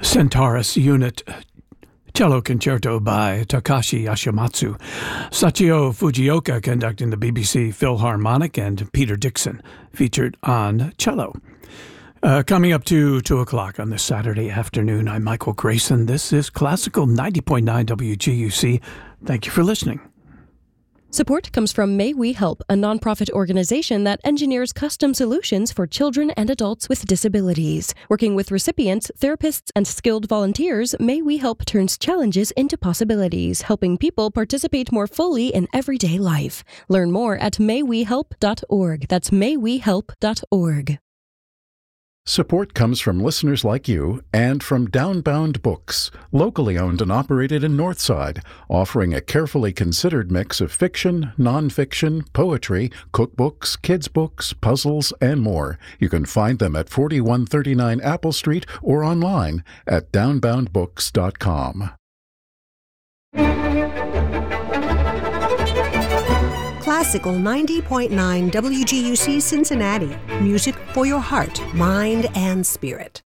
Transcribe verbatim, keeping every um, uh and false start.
Centaurus Unit Cello Concerto by Takashi Yashimatsu. Sachio Fujioka conducting the B B C Philharmonic, and Peter Dixon featured on cello. Uh, coming up to two o'clock on this Saturday afternoon, I'm Michael Grayson. This is Classical ninety point nine W G U C. Thank you for listening. Support comes from May We Help, a nonprofit organization that engineers custom solutions for children and adults with disabilities. Working with recipients, therapists, and skilled volunteers, May We Help turns challenges into possibilities, helping people participate more fully in everyday life. Learn more at may we help dot org. That's may we help dot org. Support comes from listeners like you and from Downbound Books, locally owned and operated in Northside, offering a carefully considered mix of fiction, nonfiction, poetry, cookbooks, kids' books, puzzles, and more. You can find them at forty-one thirty-nine Apple Street or online at downbound books dot com. Classical ninety point nine W G U C Cincinnati. Music for your heart, mind, and spirit.